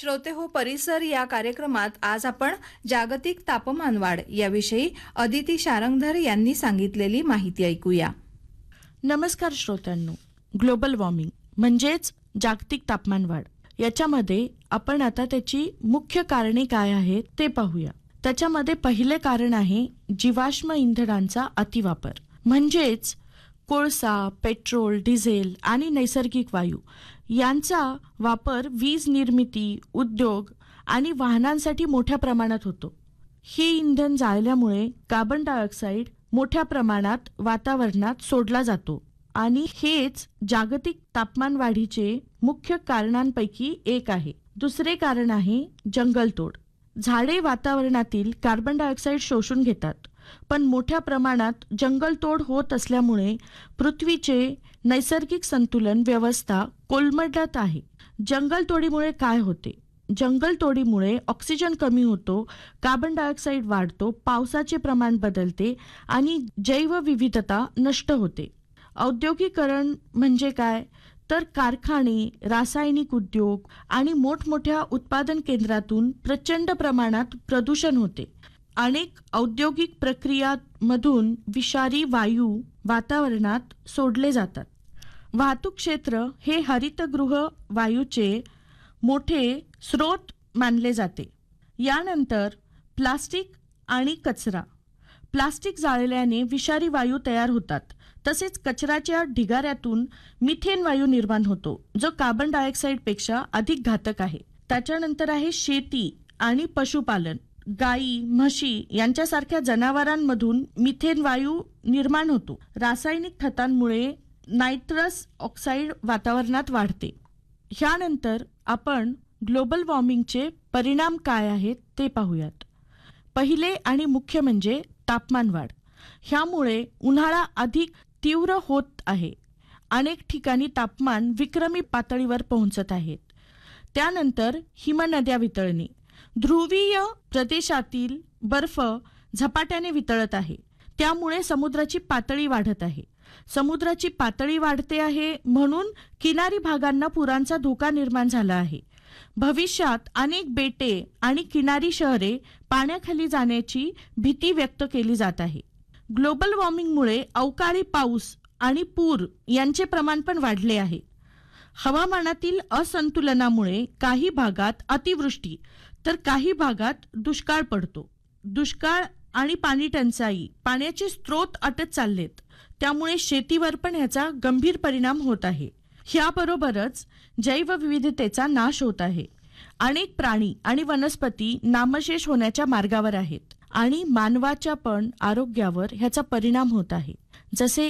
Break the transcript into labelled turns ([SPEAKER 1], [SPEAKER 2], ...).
[SPEAKER 1] श्रोते हो परिसर या कार्यक्रमात आज आपण जागतिक तापमानवाढ याविषयी अदिती शारंगधर यांनी सांगितलेली माहिती ऐकूया.
[SPEAKER 2] नमस्कार श्रोत्यांनो. ग्लोबल वॉर्मिंग म्हणजेच जागतिक तापमानवाढ याच्यामध्ये आपण आता त्याची मुख्य कारणे काय आहेत ते पाहूया. त्याच्यामध्ये पहिले कारण आहे जीवाश्म इंधनांचा अतिवापर, म्हणजेच कोळसा, पेट्रोल, डिझेल आणि नैसर्गिक वायू यांचा वापर वीज निर्मिती, उद्योग आणि वाहनांसाठी मोठ्या प्रमाणात होतो. ही इंधन जाळल्यामुळे कार्बन डायऑक्साईड मोठ्या प्रमाणात वातावरणात सोडला जातो आणि हेच जागतिक तापमान वाढीचे मुख्य कारणांपैकी एक आहे. दुसरे कारण आहे जंगलतोड. झाडे वातावरणातील कार्बन डायऑक्साईड शोषून घेतात, पण मोठ्या प्रमाणात जंगलतोड होत असल्यामुळे पृथ्वीचे नैसर्गिक संतुलन व्यवस्था कोलमडत आहे. जंगलतोडीमुळे काय होते? जंगलतोडीमुळे ऑक्सिजन कमी होतो, कार्बन डायऑक्साईड वाढतो, पावसाचे प्रमाण बदलते आणि जैवविविधता नष्ट होते. औद्योगिकरण म्हणजे काय? तर कारखाने, रासायनिक उद्योग आणि मोठमोठ्या उत्पादन केंद्रातून प्रचंड प्रमाणात प्रदूषण होते. अनेक औद्योगिक प्रक्रियांमधून विषारी वायू वातावरणात सोडले जातात. वाहतूक क्षेत्र हे हरितगृह वायूचे मोठे स्रोत मानले जाते. यानंतर प्लास्टिक आणि कचरा. प्लास्टिक जाळल्याने विषारी वायू तयार होतात. तसेच कचऱ्याच्या ढिगाऱ्यातून मिथेन वायू निर्माण होतो, जो कार्बन डायऑक्साईडपेक्षा अधिक घातक आहे. त्याच्यानंतर आहे शेती आणि पशुपालन. गायी, म्हशी यांच्यासारख्या जनावरांमधून मिथेन वायू निर्माण होतो. रासायनिक खतांमुळे नायट्रस ऑक्साईड वातावरणात वाढते. ह्यानंतर आपण ग्लोबल वॉर्मिंगचे परिणाम काय आहेत ते पाहूयात. पहिले आणि मुख्य म्हणजे तापमानवाढ. ह्यामुळे उन्हाळा अधिक तीव्र होत आहे. अनेक ठिकाणी तापमान विक्रमी पातळीवर पोहोचत आहेत. त्यानंतर हिमनद्या वितळणे. ध्रुवीय प्रदेशातील बर्फ झपाट्याने वितळत आहे. त्यामुळे समुद्राची पातळी वाढत आहे. समुद्राची पातळी वाढते आहे म्हणून किनारी भागांना पुरांचा धोका निर्माण झाला आहे. भविष्यात अनेक बेटे आणि किनारी शहरे पाण्याखाली जाण्याची भीती व्यक्त केली जात आहे. ग्लोबल वॉर्मिंगमुळे अवकाळी पाऊस आणि पूर यांचे प्रमाण पण वाढले आहे. हवामानातील असंतुलनामुळे काही भागात अतिवृष्टी तर काही भागात दुष्काळ पडतो. दुष्काळ आणि पाणी टंचाई, पाण्याचे स्रोत आटत चाललेत, त्यामुळे शेतीवर पण याचा गंभीर परिणाम होत आहे. ह्याबरोबरच जैवविविधतेचा नाश होत आहे. अनेक प्राणी आणि वनस्पती नामशेष होण्याच्या मार्गावर आहेत आणि मानवाच्या पण आरोग्यावर ह्याचा परिणाम होत आहे. जसे